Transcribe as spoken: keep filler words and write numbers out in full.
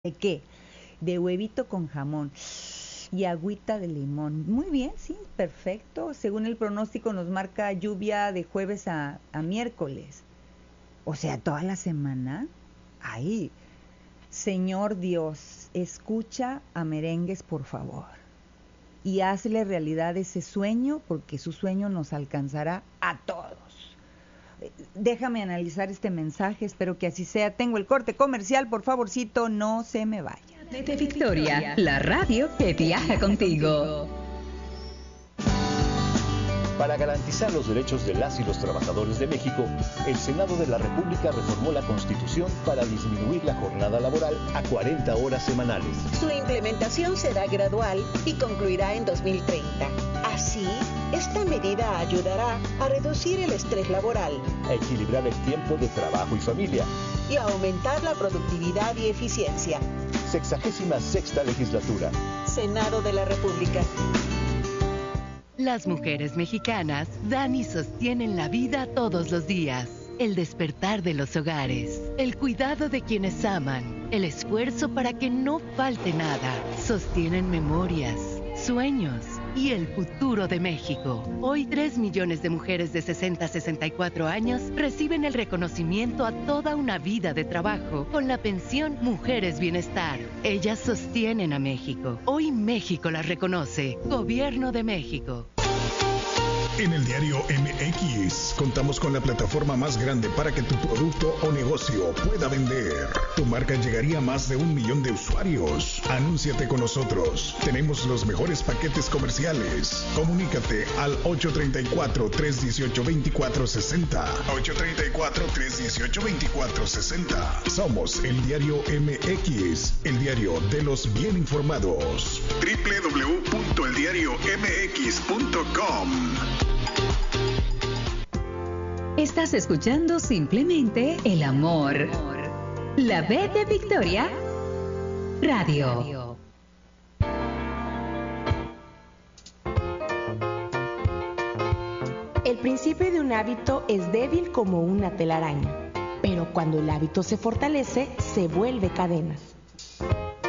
¿De qué? De huevito con jamón y agüita de limón. Muy bien, sí, perfecto. Según el pronóstico nos marca lluvia de jueves a, a miércoles. O sea, toda la semana. Ay, Señor Dios, escucha a Merengues, por favor. Y hazle realidad ese sueño, porque su sueño nos alcanzará a todos. Déjame analizar este mensaje, espero que así sea. Tengo el corte comercial, por favorcito, no se me vaya. De Victoria, la radio que viaja contigo. Para garantizar los derechos de las y los trabajadores de México, el Senado de la República reformó la Constitución para disminuir la jornada laboral a cuarenta horas semanales. Su implementación será gradual y concluirá en dos mil treinta. Así, esta medida ayudará a reducir el estrés laboral, a equilibrar el tiempo de trabajo y familia y a aumentar la productividad y eficiencia. Sexagésima sexta legislatura. Senado de la República. Las mujeres mexicanas dan y sostienen la vida todos los días. El despertar de los hogares, el cuidado de quienes aman, el esfuerzo para que no falte nada. Sostienen memorias, sueños y el futuro de México. Hoy tres millones de mujeres de sesenta a sesenta y cuatro años reciben el reconocimiento a toda una vida de trabajo con la pensión Mujeres Bienestar. Ellas sostienen a México. Hoy México las reconoce. Gobierno de México. En el diario M X contamos con la plataforma más grande para que tu producto o negocio pueda vender. Tu marca llegaría a más de un millón de usuarios. Anúnciate con nosotros. Tenemos los mejores paquetes comerciales. Comunícate al ocho tres cuatro, tres uno ocho, dos cuatro seis cero. ocho tres cuatro, tres uno ocho, dos cuatro seis cero. Somos el diario M X, el diario de los bien informados. doble u doble u doble u punto el diario m x punto com. Estás escuchando simplemente El Amor. La B de Victoria Radio. El principio de un hábito es débil como una telaraña, pero cuando el hábito se fortalece, se vuelve cadena.